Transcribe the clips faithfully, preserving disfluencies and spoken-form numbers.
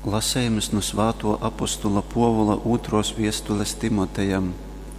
Lasējums no svāto apostula Povula otros viestules Timotejam.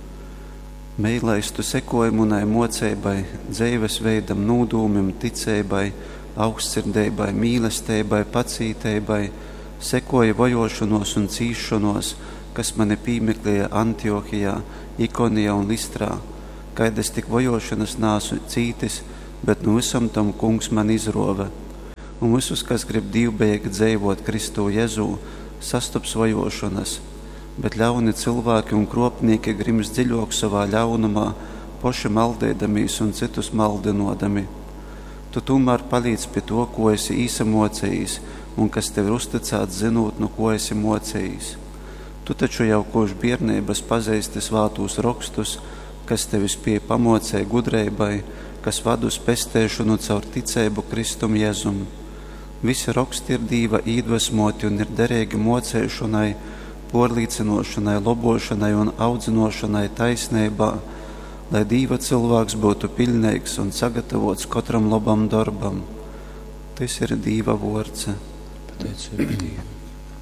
Meilais tu sekoji munai moceibai, dzeives veidam, nūdūmim, ticeibai, augstsirdeibai, mīlesteibai, pacīteibai, sekoji vojošanos un cīšanos, kas mani pīmeklēja Antiohijā, Ikonijā un Listrā, kad es tik vojošanas nāsu cītis, bet nu visam tam kungs man izrove. Un visus, kas grib divbējīgi dzīvot Kristu Jezū, sastops vajošanas, bet ļauni cilvēki un kropnieki grims dziļāk savā ļaunumā, poši maldēdamies un citus maldinodami. Tu tomēr palīdz pie to, ko esi īsa mocējis, un kas tev ir uzticēts zinot, no ko esi mocējis. Tu taču jau koš biernības pazīsti svātūs rakstus, kas tevi spēj pamocēja gudreibai, kas vadu uz pestēšanu caur ticeibu Kristum Jezum. Visi raksti ir Dīva iedvesmoti un ir derīgi mocēšanai, porlīcinošanai, lobošanai un audzinošanai taisnībā, lai Dīva cilvēks būtu pilnīgs un sagatavots katram labam darbam. Tas ir Dīva vorce. Pateicība Dievam.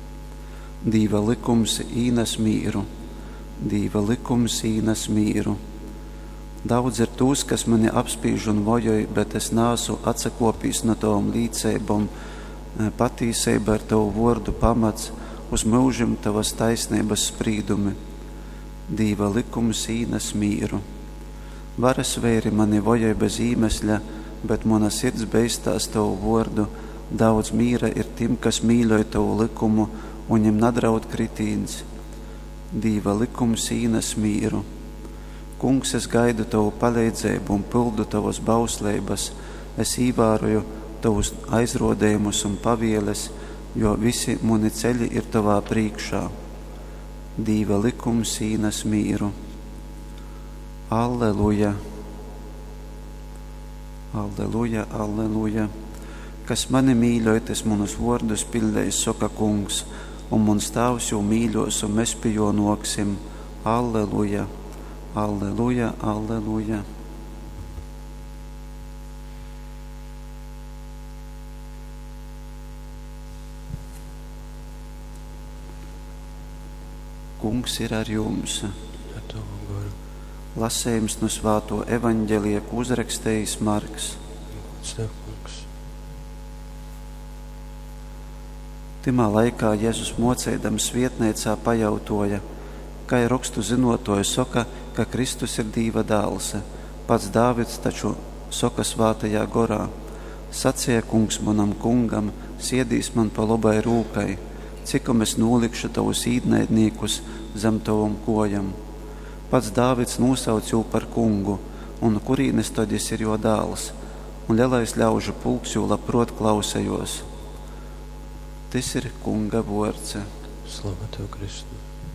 Dīva likums īnes mīru. Dīva likums īnes mīru. Daudz ir tūs, kas mani apspīž un vojoj, bet es nāsu atsakopīs no tavam līdzeibam, patīseiba ar tavu vordu pamats, uz mūžim tavas taisnības sprīdumi. Dīva likums īnes mīru. Varas vēri mani vojoj bez īmesļa, bet mana sirds beistās tavu vordu, daudz mīra ir tim, kas mīļoj tavu likumu, un viņam nadraud kritīns. Dīva likums īnes mīru. Kungs, es gaidu tavu palīdzību un pildu tavas bauslības, es īvāroju tavus aizrodējumus un pavieles, jo visi muni ceļi ir tavā priekšā. Dīva likums īnes mīru. Alleluja! Alleluja, alleluja! Kas mani mīļoj, tas manus vārdus pildējis, soka kungs, un mans tavs jau mīļos, un mēs pie jo noksim. Alleluja! Alleluja, alleluja. Kungs ir ar jums. Ar tavu garu. Lasējums no svāto evaņģelija, ko uzrakstējis Marks. Gods tev, kungs. Timā laikā Jēzus mocēdams vietniecā pajautoja, kā ir rakstu zinotoja soka, ka Kristus ir Dīva dēls. Pats Dāvids taču soka svātajā gorā. Sacīja kungs manam kungam, siedīs man pa labai rūkai, cikom es nolikšu tavus īdnaidniekus zem tavam kojam. Pats Dāvids nosauc jū par kungu, un kurīnes tad es ir jo dēls, un lielais ļaužu pulks jū labprot klausējos. Tas ir kunga vorce. Slava tev, Kristu.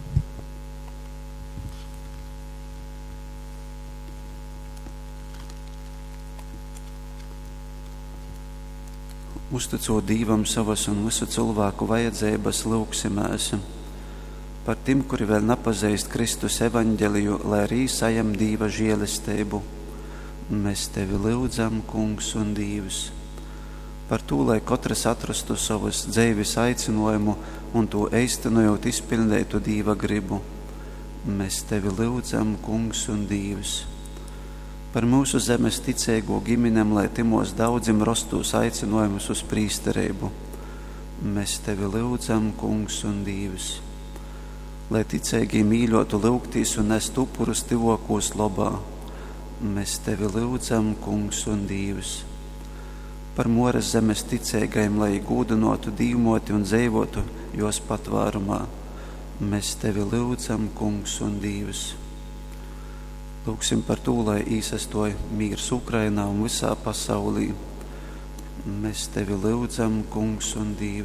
Uzticot Dīvam savas un visu cilvēku vajadzības, lūgsimēs par tim, kuri vēl nepazīst Kristus evaņģeliju, lai arī sajam Dīva žēlestību. Mēs tevi lūdzam, kungs un Dīvs, par to, lai katrs atrastu savas dzīves aicinājumu un to eistanojot izpildētu Dīva gribu. Mēs tevi lūdzam, kungs un Dīvs, par mūsu zemes ticēgo ģimenem, lai timos daudzim rostos aicinājumus uz prīsterību. Mēs tevi lūdzam, kungs un Dīvs, lai ticēgi mīļotu lūgtīs un nest upurus tivokos labā. Mēs tevi lūdzam, kungs un Dīvs, par moras zemes ticēgajiem, lai gūdinotu, dīvmoti un dzīvotu jos patvārumā. Mēs tevi lūdzam, kungs un Dīvs. Lūksim par to, lai īsastoja mīrs Ukrainā un visā pasaulī. Mēs tevi lūdzam, kungs un Dīvs.